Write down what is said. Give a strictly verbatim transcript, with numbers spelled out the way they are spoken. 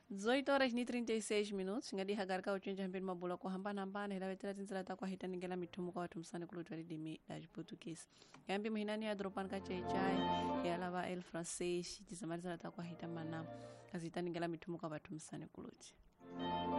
dezoito horas e trinta e seis minutos ngadi hagarka uchenja hambeni mabula ko hambana hambana hila wetera tinzala ta kwa hita ningela mitumu kwa watu msane kulu twali dimi daji Portuguese yambi mhinani ya dropan ka chai chai ya lava el francês tizamalizala ta kwa hita mana kazita ningela mitumu kwa watu msane kulu